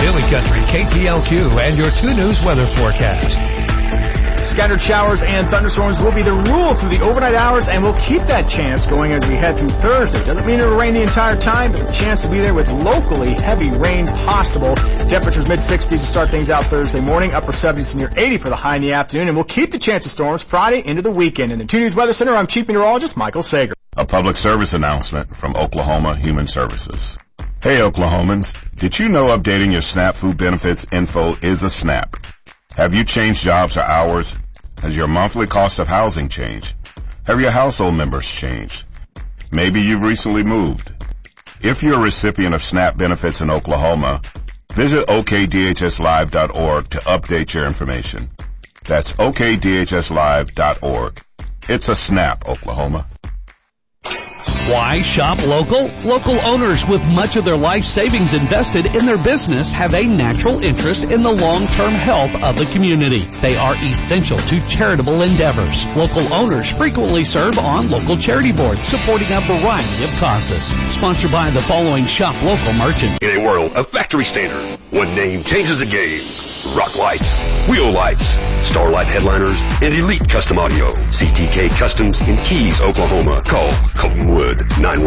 Billy Country, KTLQ, and your 2 News weather forecast. Scattered showers and thunderstorms will be the rule through the overnight hours, and we'll keep that chance going as we head through Thursday. Doesn't mean it'll rain the entire time, but the chance will be there with locally heavy rain possible. Temperatures mid-60s to start things out Thursday morning, upper 70s to near 80 for the high in the afternoon, and we'll keep the chance of storms Friday into the weekend. In the 2 News Weather Center, I'm Chief Meteorologist Michael Sager. A public service announcement from Oklahoma Human Services. Hey Oklahomans, did you know updating your SNAP food benefits info is a snap? Have you changed jobs or hours? Has your monthly cost of housing changed? Have your household members changed? Maybe you've recently moved. If you're a recipient of SNAP benefits in Oklahoma, visit okdhslive.org to update your information. That's okdhslive.org. It's a snap, Oklahoma. Why shop local? Local owners with much of their life savings invested in their business have a natural interest in the long-term health of the community. They are essential to charitable endeavors. Local owners frequently serve on local charity boards supporting a variety of causes. Sponsored by the following shop local merchants. In a world of factory standard, one name changes the game. Rock Lights, Wheel Lights, Starlight Headliners, and Elite Custom Audio. CTK Customs in Keys, Oklahoma. Call Colton Wood,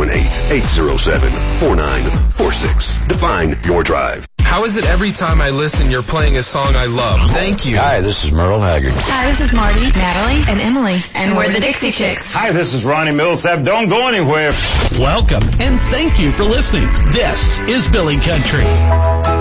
918-807-4946. Define your drive. How is it every time I listen you're playing a song I love? Thank you. Hi, this is Merle Haggard. Hi, this is Marty, Natalie, and Emily. And we're the Dixie Chicks. Hi, this is Ronnie Millsap. Don't go anywhere. Welcome and thank you for listening. This is Billy Country.